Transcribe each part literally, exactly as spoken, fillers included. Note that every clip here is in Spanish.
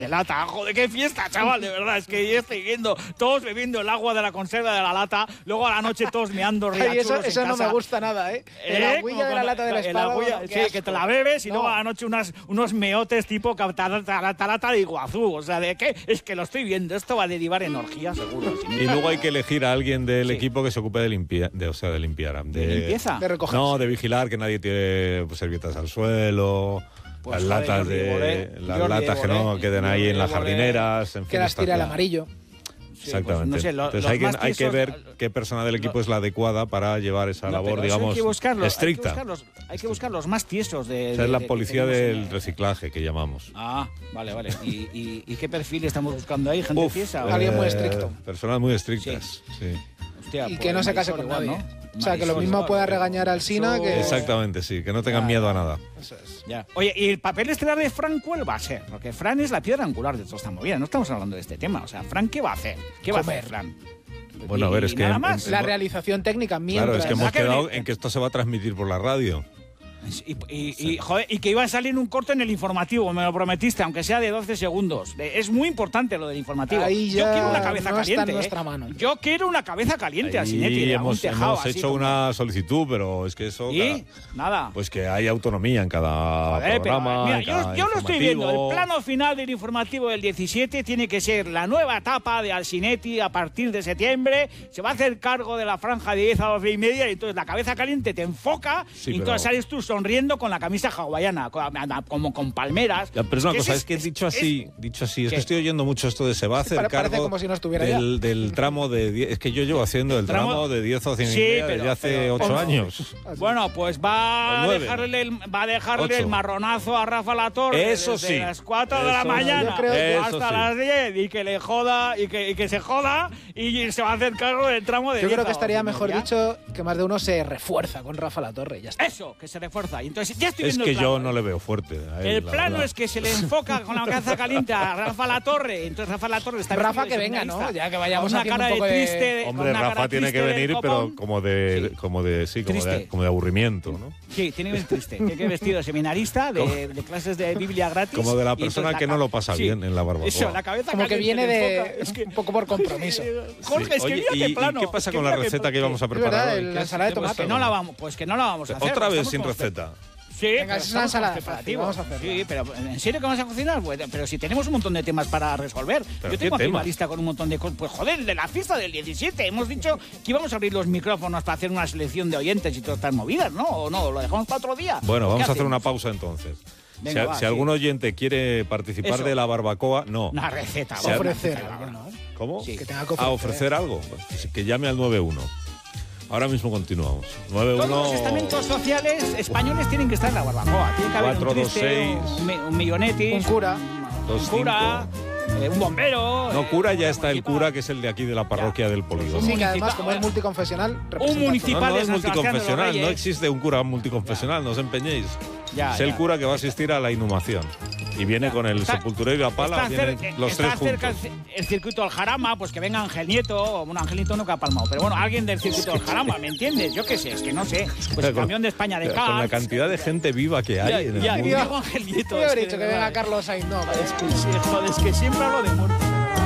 de lata. Joder, qué fiesta, chaval, de verdad. Es que yo estoy viendo todos bebiendo el agua de la conserva de la lata, luego a la noche todos meando riachuelos. Ay, eso eso en no casa. me gusta nada, ¿eh? ¿Eh? La agüilla de la lata del espárrago. Sí, que te la bebes y no. luego a la noche unas, unos meotes tipo tarata de Iguazú. O sea, ¿de qué? Es que lo estoy viendo. Esto va a derivar en orgía, seguro. Y luego hay que elegir a alguien del sí. equipo que se ocupe de limpiar, de, o sea, de limpiar. De, ¿De limpieza? De recoger. No, de vigilar que nadie tire pues, servietas al suelo. Pues las joder, latas, de, las latas que no queden ahí en las jardineras. En que las tire al amarillo. Sí, exactamente. Pues, no sé, lo, Entonces hay que, tiesos, hay que ver qué persona del equipo lo, es la adecuada para llevar esa no, labor, digamos, hay buscarlo, estricta. Hay que, los, hay que buscar los más tiesos. De, o sea, de, es la de, policía de, del reciclaje, que llamamos. Ah, vale, vale. ¿Y, y, y qué perfil estamos buscando ahí? ¿Gente Uf, tiesa? Eh, Alguien muy estricto. Personas muy estrictas, sí. sí. Hostia, y que no se case con nadie. ¿no? O sea, que lo mismo pueda regañar al Sina que... Exactamente, sí, que no tengan ya, miedo a nada. Eso es. Ya. Oye, ¿y el papel estelar de Fran cuál va a ser? Porque Fran es la piedra angular de toda esta movida, no estamos hablando de este tema. O sea, ¿Fran qué va a hacer? ¿Qué va Comer. a hacer Fran? Bueno, a ver, es que... Nada más. En, la realización técnica, mientras... Claro, es que hemos quedado en que esto se va a transmitir por la radio. Y, y, y, joder, y que iba a salir un corto en el informativo, me lo prometiste, aunque sea de doce segundos. Es muy importante lo del informativo. Ahí ya Yo quiero una cabeza no caliente. está en nuestra mano. ¿eh? Yo quiero una cabeza caliente, Ahí Asinetti. hemos, un tejado, hemos hecho como... una solicitud, pero es que eso... ¿Y? Cada, nada. Pues que hay autonomía en cada Joder, programa. Pero, mira, en cada yo, yo lo estoy viendo. El plano final del informativo del diecisiete tiene que ser la nueva etapa de Asinetti a partir de septiembre. Se va a hacer cargo de la franja de diez a doce y media y entonces la cabeza caliente te enfoca sí, y pero... entonces sales tú sonriendo con la camisa hawaiana, como con palmeras. Ya, pero es una cosa, es, es que es, dicho así, es, dicho así, es ¿qué? que estoy oyendo mucho esto de se va a hacer sí, cargo como si no estuviera del, del tramo de diez, es que yo llevo haciendo el tramo, tramo de diez o cien sí, desde pero, hace pero, ocho pero, años. Bueno, pues va a dejarle el, va a dejarle el marronazo a Rafa Latorre eso desde sí. las cuatro eso de la mañana eso hasta sí. las diez y que le joda y que, y que se joda y se va a hacer cargo del tramo de yo diez creo que estaría a mejor media. dicho que más de uno se refuerza con Rafa Latorre y ya está. Eso, que se refuerza. Y entonces ya estoy es viendo que el plano, yo no le veo fuerte a él, el plano verdad. es que se le enfoca con la cabeza caliente a Rafa Latorre. Entonces Rafa Latorre está Rafa que venga, ¿no? Ya que vayamos a una cara un poco de de... triste. De, Hombre, una Rafa cara tiene que venir, pero como de, sí. como de, sí, como de, como de aburrimiento, ¿no? Sí, tiene que venir triste. Tiene que ir vestido de seminarista, de, de clases de Biblia gratis. Como de la persona que la, no lo pasa sí. bien en la barbacoa. Eso, la cabeza como que viene de es que, un poco por compromiso. Jorge, sí. es que Oye, mira ¿y, plano. ¿y qué pasa es que con la receta que, que íbamos a preparar verdad, hoy? La ensalada de tomate. Pues que no la vamos, pues que no la vamos a hacer. Otra vez sin receta. Sí, venga, es una ensalada fácil, vamos a hacerlo. Sí, pero ¿en serio que vamos a cocinar? Pues, pero si tenemos un montón de temas para resolver. Yo tengo aquí una lista con un montón de cosas. Pues joder, de la fiesta del diecisiete. Hemos dicho que íbamos a abrir los micrófonos para hacer una selección de oyentes y todas estas movidas, ¿no? ¿O no? ¿Lo dejamos para otro día? Bueno, vamos a hacer una pausa entonces. Venga, si, va, si sí. algún oyente quiere participar Eso. de la barbacoa, no. Una receta. Va a ofrecer algo, ¿no? ¿Cómo? Sí. Que tenga que ofrecer. ¿A ofrecer algo? Pues que llame al nueve uno. Ahora mismo continuamos. nueve uno... Todos los estamentos sociales españoles tienen que estar en la barbacoa. Tiene que haber cuatro, un triste, dos, seis, un, un millonetis, un cura, dos, un cura, eh, un bombero. No, eh, cura ya está el cura, que es el de aquí de la parroquia ya. del polígono. Sí, que además, como es multiconfesional, un municipal no, no de es San multiconfesional, de no existe un cura multiconfesional, ya. no os empeñéis. Ya, es ya. el cura que va a asistir a la inhumación. Y viene ya. con el está, sepulturero y la pala, vienen cer- los está tres cerca juntos. El, el circuito del Jarama, pues que venga Ángel Nieto, bueno, Ángel Nieto nunca ha palmado, pero bueno, alguien del circuito del Jarama, ¿me entiendes? Yo qué sé, es que no sé, pues el camión de España de Cars. Con la cantidad de gente viva que hay ya, en el ya, mundo. Ya, Ángel Nieto. Yo he dicho que, que venga Carlos Sainz, no. Es que, joder, es que siempre hablo de muerte.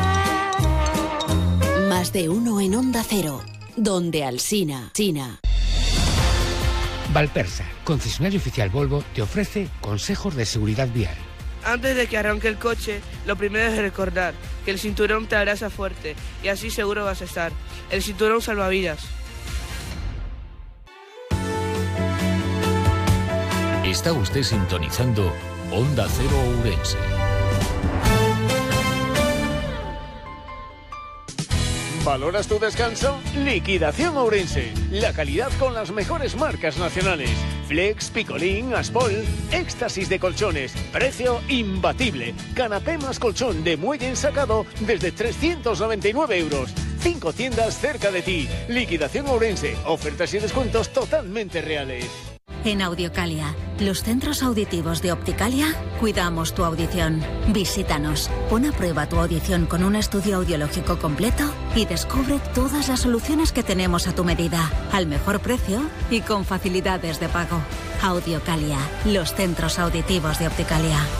Más de uno en Onda Cero, donde Alsina, China. Valpersa, concesionario oficial Volvo, te ofrece consejos de seguridad vial. Antes de que arranque el coche, lo primero es recordar que el cinturón te abraza fuerte y así seguro vas a estar. El cinturón salvavidas. Está usted sintonizando Onda Cero Ourense. ¿Valoras tu descanso? Liquidación Ourense. La calidad con las mejores marcas nacionales. Flex, Picolín, Aspol, éxtasis de colchones. Precio imbatible. Canapé más colchón de muelle ensacado desde trescientos noventa y nueve euros. Cinco tiendas cerca de ti. Liquidación Ourense. Ofertas y descuentos totalmente reales. En Audiocalia, los centros auditivos de Opticalia, cuidamos tu audición. Visítanos, pon a prueba tu audición con un estudio audiológico completo y descubre todas las soluciones que tenemos a tu medida, al mejor precio y con facilidades de pago. Audiocalia, los centros auditivos de Opticalia.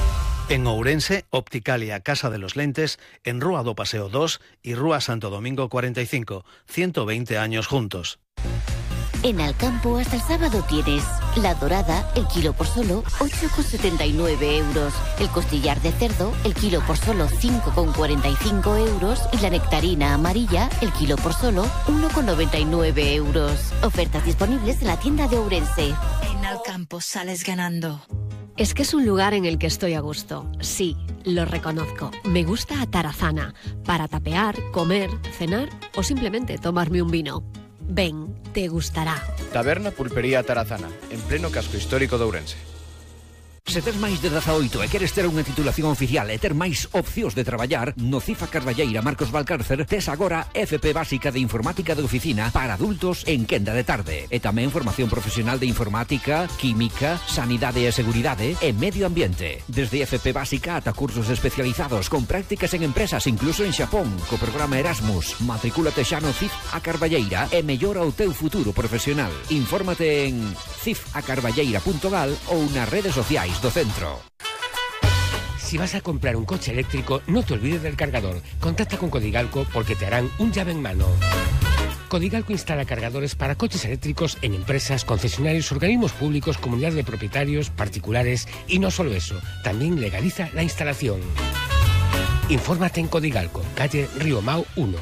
En Ourense, Opticalia Casa de los Lentes, en Rúa do Paseo dos y Rúa Santo Domingo cuarenta y cinco, ciento veinte años juntos. En Alcampo hasta el sábado tienes la dorada, el kilo por solo ocho con setenta y nueve euros. El costillar de cerdo, el kilo por solo cinco con cuarenta y cinco euros. Y la nectarina amarilla, el kilo por solo uno con noventa y nueve euros. Ofertas disponibles en la tienda de Ourense. En Alcampo sales ganando. Es que es un lugar en el que estoy a gusto. Sí, lo reconozco. Me gusta Atarazana. Para tapear, comer, cenar o simplemente tomarme un vino. Ven, te gustará. Taberna Pulpería Atarazana, en pleno casco histórico de Ourense. Se tes máis de dezaoito e queres ter unha titulación oficial e ter máis opcións de traballar, no CIF A Carballeira Marcos Valcárcer tes agora F P básica de informática de oficina para adultos en quenda de tarde. E tamén formación profesional de informática, química, sanidade e seguridade e medio ambiente. Desde F P básica ata cursos especializados con prácticas en empresas, incluso en Xapón, co programa Erasmus. Matricúlate xa no CIF A Carballeira e mellora o teu futuro profesional. Infórmate en cif a carballeira punto gal ou nas redes sociais do centro. Si vas a comprar un coche eléctrico, no te olvides del cargador. Contacta con Codigalco porque te harán un llave en mano. Codigalco instala cargadores para coches eléctricos en empresas, concesionarios, organismos públicos, comunidades de propietarios, particulares y no solo eso, también legaliza la instalación. Infórmate en Codigalco, calle Río Mau uno.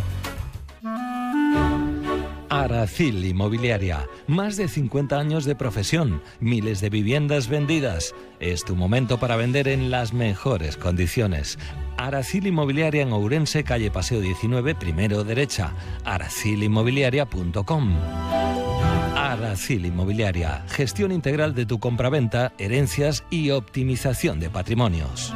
Aracil Inmobiliaria, más de cincuenta años de profesión, miles de viviendas vendidas. Es tu momento para vender en las mejores condiciones. Aracil Inmobiliaria en Ourense, calle Paseo diecinueve, primero derecha, aracil inmobiliaria punto com. Aracil Inmobiliaria, gestión integral de tu compraventa, herencias y optimización de patrimonios.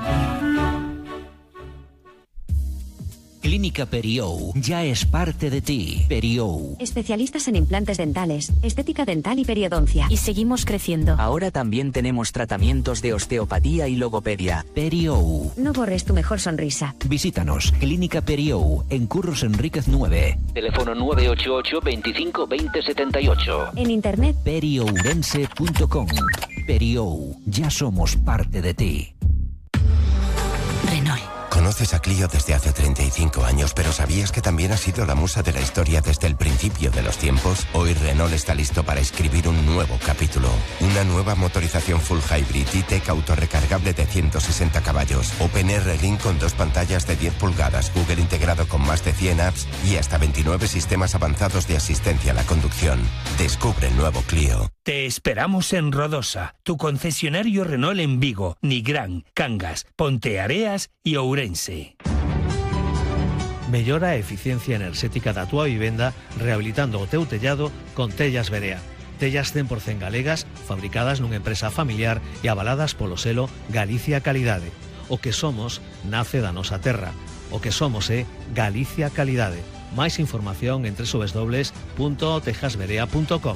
Clínica Periou ya es parte de ti. Periou. Especialistas en implantes dentales, estética dental y periodoncia. Y seguimos creciendo. Ahora también tenemos tratamientos de osteopatía y logopedia. Periou. No borres tu mejor sonrisa. Visítanos. Clínica Periou, en Curros Enríquez nueve. Teléfono nueve ocho ocho, veinticinco, veinte, setenta y ocho. En internet periourense punto com. Periou. Ya somos parte de ti. Renault. Conoces a Clio desde hace treinta y cinco años, pero ¿sabías que también ha sido la musa de la historia desde el principio de los tiempos? Hoy Renault está listo para escribir un nuevo capítulo. Una nueva motorización full hybrid E-Tech autorrecargable de ciento sesenta caballos. OpenR Link con dos pantallas de diez pulgadas, Google integrado con más de cien apps y hasta veintinueve sistemas avanzados de asistencia a la conducción. Descubre el nuevo Clio. Te esperamos en Rodosa, tu concesionario Renault en Vigo, Nigrán, Cangas, Ponteareas y Ourense. Mellora a eficiencia enerxética da túa vivenda rehabilitando o teu tellado con Tellas Berea. Tellas cen por cen galegas, fabricadas nunha empresa familiar e avaladas polo selo Galicia Calidade. O que somos nace da nosa terra. O que somos é Galicia Calidade. Máis información en doble u doble u doble u punto tejas berea punto com.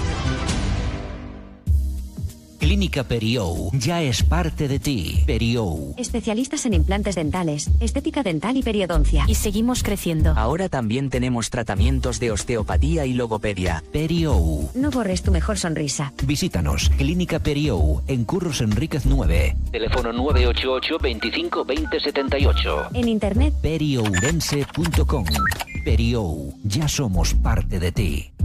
Clínica Periou ya es parte de ti. Periou. Especialistas en implantes dentales, estética dental y periodoncia. Y seguimos creciendo. Ahora también tenemos tratamientos de osteopatía y logopedia. Periou. No borres tu mejor sonrisa. Visítanos. Clínica Periou, en Curros Enríquez nueve. Teléfono nueve ocho ocho, veinticinco, veinte, setenta y ocho. En internet periourense punto com. Periou. Ya somos parte de ti.